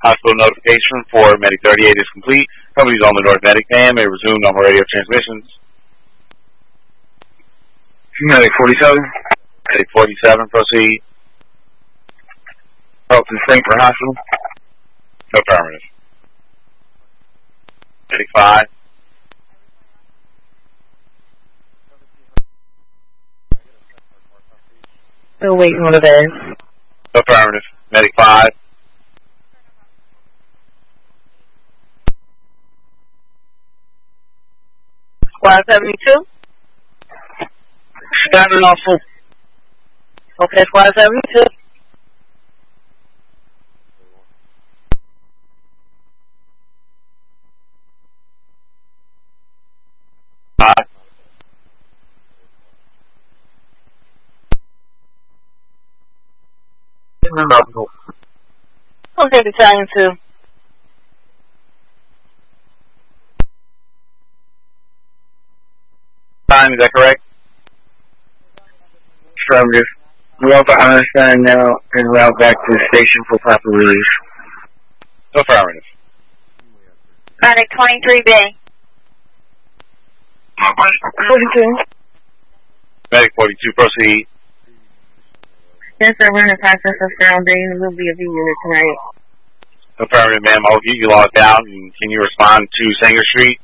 Hospital notification for Medic 38 is complete. Company's on the North Medic, ma'am. May resume normal radio transmissions. Medic 47. Medic 47, proceed. Helton Stanford Hospital. Affirmative. Medic 5. Still waiting on the bed. Affirmative. Medic 5. Squad 72. Standing off full. Okay, Squad 72. Okay, Battalion 2. Time, is that correct? Affirmative. We're over Einstein now and route back to the station for proper release. Affirmative. Medic 23B. 42. Medic 42, proceed. Yes, sir, we're in the process of grounding. We'll be a V unit tonight. Affirmative, ma'am. I'll get you logged out, and can you respond to Sanger Street?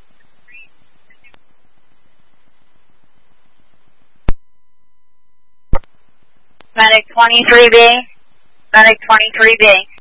Medic 23B. Medic 23B.